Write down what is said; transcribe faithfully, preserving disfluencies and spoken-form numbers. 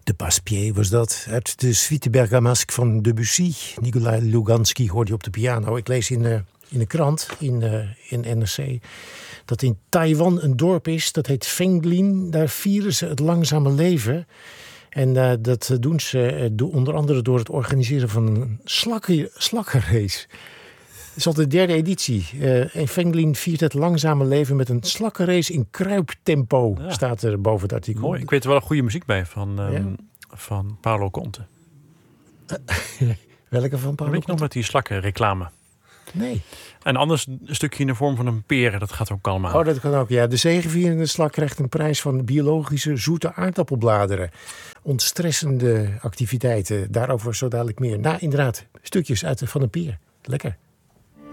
De Passepied was dat. Uit de Suite Bergamasque van Debussy. Nikolai Lugansky hoorde je op de piano. Ik lees in, uh, in de krant, in, uh, in N R C... dat in Taiwan een dorp is, dat heet Fenglin. Daar vieren ze het langzame leven. En uh, dat doen ze uh, do- onder andere door het organiseren van een slakken, slakkenrace. Het is al de derde editie. Uh, en Fenglin viert het langzame leven met een slakkenrace in kruiptempo. Ja. Staat er boven het artikel. Mooi, ik weet er wel een goede muziek bij van, um, ja. van Paolo Conte. Uh, welke van Paolo Weet je nog met die slakkenreclame? Nee. En anders een stukje in de vorm van een peer, dat gaat ook allemaal. Oh, dat kan ook, ja. De zegevierende slak krijgt een prijs van biologische zoete aardappelbladeren. Ontstressende activiteiten. Daarover zo dadelijk meer. Nou, inderdaad, stukjes uit van een peer. Lekker.